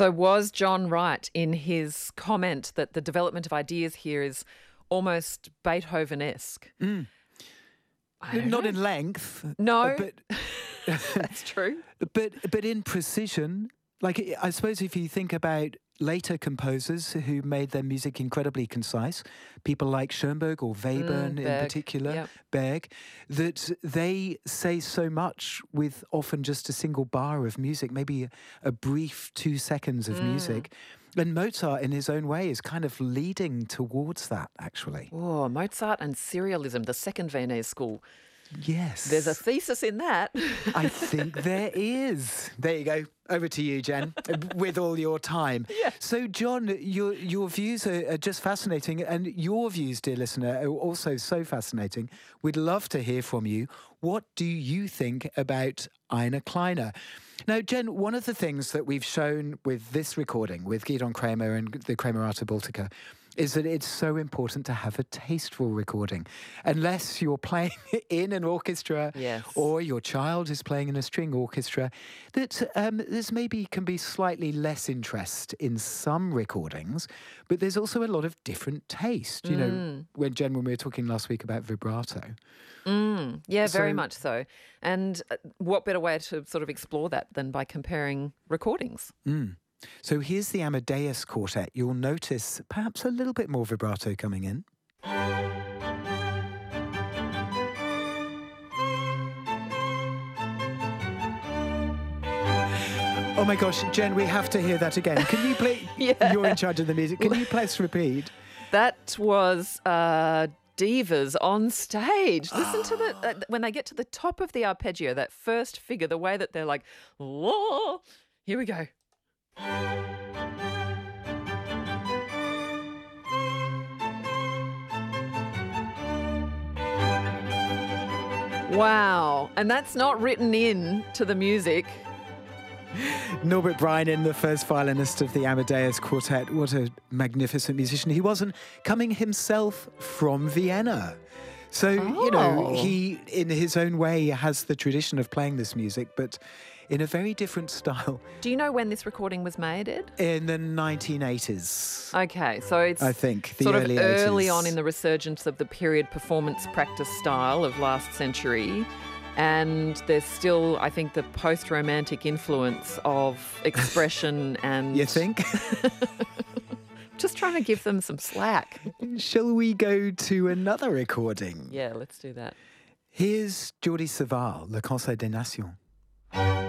So was John right in his comment that the development of ideas here is almost Beethoven-esque? I don't Not know. in length, No, but that's true. but in precision. Like, I suppose if you think about later composers who made their music incredibly concise, people like Schoenberg or Webern in Berg, particular, yep. Berg, that they say so much with often just a single bar of music, maybe a brief 2 seconds of music. And Mozart, in his own way, is kind of leading towards that, actually. Oh, Mozart and serialism, the second Viennese school. Yes. There's a thesis in that. I think there is. There you go. Over to you, Jen, with all your time. Yeah. So, John, your views are just fascinating, and your views, dear listener, are also so fascinating. We'd love to hear from you. What do you think about Eine Kleine? Now, Jen, one of the things that we've shown with this recording, with Gidon Kremer and the Kremerata Baltica, is that it's so important to have a tasteful recording. Unless you're playing in an orchestra Yes. or your child is playing in a string orchestra, that there's maybe can be slightly less interest in some recordings, but there's also a lot of different taste. You know, when we were talking last week about vibrato. Yeah, very So- much so. And what better way to sort of explore that than by comparing recordings? So here's the Amadeus Quartet. You'll notice perhaps a little bit more vibrato coming in. Oh my gosh, Jen, we have to hear that again. Can you play? Yeah. You're in charge of the music. Can you press repeat? That was divas on stage. Listen to the when they get to the top of the arpeggio, that first figure, the way that they're like, whoa. Here we go. Wow. And that's not written in to the music. Norbert Breinen, the first violinist of the Amadeus Quartet. What a magnificent musician. He wasn't coming himself from Vienna. So, you know, Oh. he, in his own way, has the tradition of playing this music, but in a very different style Do you know when this recording was made, Ed? in the 1980s. Okay, so it's I think, the sort early of early 80s. on in the resurgence of the period performance practice style of last century. And there's still, I think, the post-romantic influence of expression and... You think? Just trying to give them some slack. Shall we go to another recording? Yeah, let's do that. Here's Jordi Savall, Le Conseil des Nations.